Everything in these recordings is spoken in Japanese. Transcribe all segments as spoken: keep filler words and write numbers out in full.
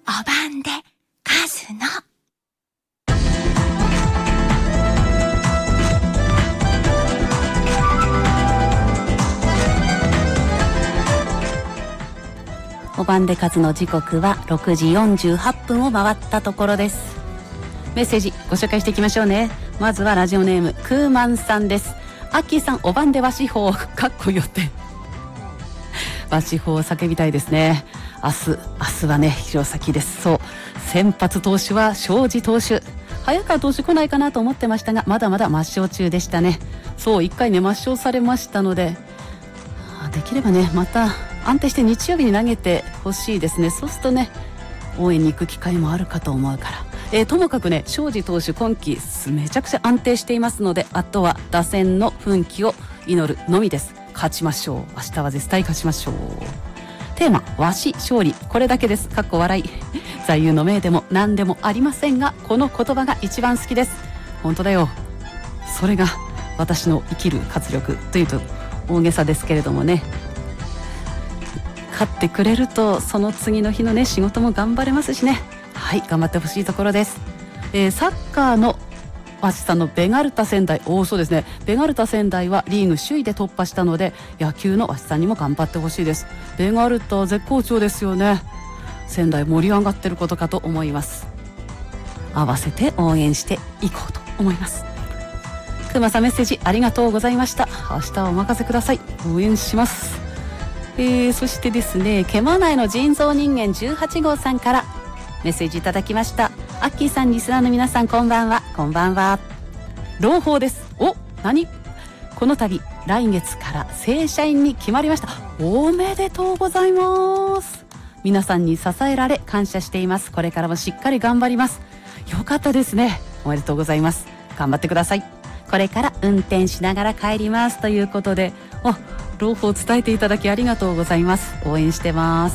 おばんでカズのおばんでカズの時刻はろくじよんじゅうはっぷんを回ったところです。メッセージご紹介していきましょうね。まずはラジオネームクーマンさんです。アッキーさん、おばんで和紙法かっこよって和紙法を叫びたいですね。明日明日はね弘前です。そう、先発投手は庄司投手、早川投手来ないかなと思ってましたが、まだまだ抹消中でしたね。そう、いっかいね抹消されましたので、できればねまた安定して日曜日に投げてほしいですね。そうするとね応援に行く機会もあるかと思うから、えー、ともかくね庄司投手今季めちゃくちゃ安定していますので、あとは打線の奮起を祈るのみです。勝ちましょう。明日は絶対勝ちましょう。テーマ和紙勝利、これだけです。かっこ笑い座右の銘でも何でもありませんが、この言葉が一番好きです。本当だよ、それが私の生きる活力というと大げさですけれどもね、勝ってくれるとその次の日のね仕事も頑張れますしね。はい、頑張ってほしいところです。えー、サッカーの和紙さんのベガルタ仙台、おおそうですね、ベガルタ仙台はリーグ首位で突破したので、野球の和紙さんにも頑張ってほしいです。ベガルタ絶好調ですよね。仙台盛り上がってることかと思います。合わせて応援していこうと思います。くまさん、メッセージありがとうございました。明日はお任せください。応援します。えー、そしてですね、獣内の人造人間じゅうはち号さんからメッセージいただきました。アッキーさん、リスナーの皆さん、こんばんは。こんばんは。朗報です。お、何？この度来月から正社員に決まりました。おめでとうございます。皆さんに支えられ感謝しています。これからもしっかり頑張ります。よかったですね。おめでとうございます。頑張ってください。これから運転しながら帰りますということで、お、朗報を伝えていただきありがとうございます。応援してます。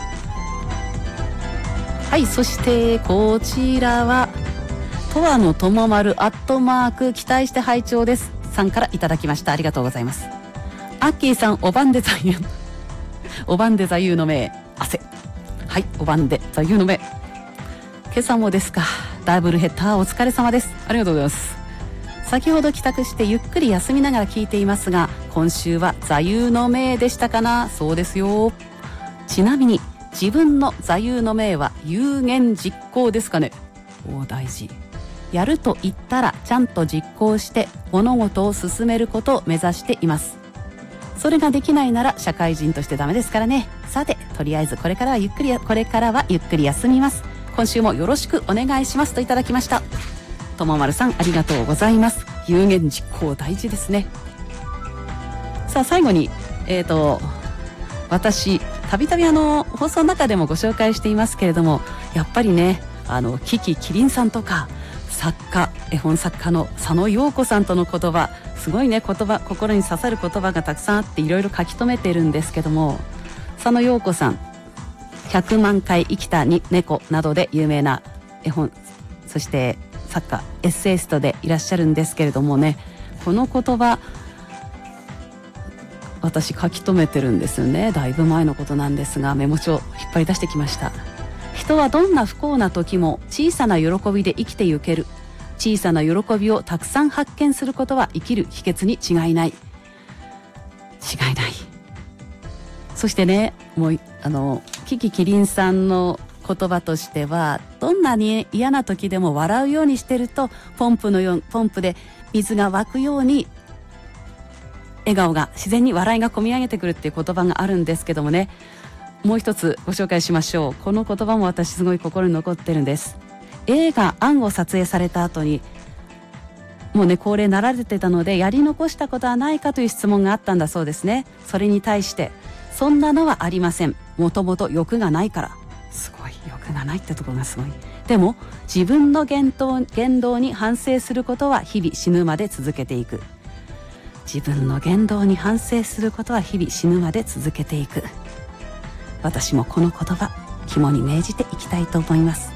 はい、そしてこちらはとわのともまるアットマーク期待して拝聴ですさんからいただきました。ありがとうございます。アッキーさん、おばんで座右おばんで座右の銘汗。はい、おばんで座右の銘、今朝もですか。ダブルヘッダーお疲れ様です。ありがとうございます。先ほど帰宅してゆっくり休みながら聞いていますが、今週は座右の銘でしたかな。そうですよ。ちなみに自分の座右の銘は有言実行ですかね。お、大事。やると言ったらちゃんと実行して物事を進めることを目指しています。それができないなら社会人としてダメですからね。さて、とりあえずこれからはゆっくりこれからはゆっくり休みます。今週もよろしくお願いしますといただきました。ともまるさん、ありがとうございます。有言実行大事ですね。さあ、最後にえーと私たびたびあの放送の中でもご紹介していますけれども、やっぱりね、あのキキキリンさんとか作家、絵本作家の佐野陽子さんとの言葉、すごいね、言葉、心に刺さる言葉がたくさんあっていろいろ書き留めているんですけども、佐野陽子さん、ひゃくまんかい生きたに猫などで有名な絵本、そして作家、エッセイストでいらっしゃるんですけれどもね、この言葉私書き留めてるんですよね。だいぶ前のことなんですが、メモ帳引っ張り出してきました。人はどんな不幸な時も小さな喜びで生きてゆける。小さな喜びをたくさん発見することは生きる秘訣に違いない。違いない。そしてね、もうあのキキキリンさんの言葉としては、どんなに嫌な時でも笑うようにしてるとポンプのようポンプで水が湧くように笑顔が自然に笑いがこみ上げてくるっていう言葉があるんですけどもね、もう一つご紹介しましょう。この言葉も私すごい心に残ってるんです。映画アンを撮影された後にもうね高齢になられてたので、やり残したことはないかという質問があったんだそうですね。それに対して、そんなのはありません、もともと欲がないから。すごい、欲がないってところがすごい。でも自分の言動、言動に反省することは日々死ぬまで続けていく。自分の言動に反省することは日々死ぬまで続けていく。私もこの言葉肝に銘じていきたいと思います。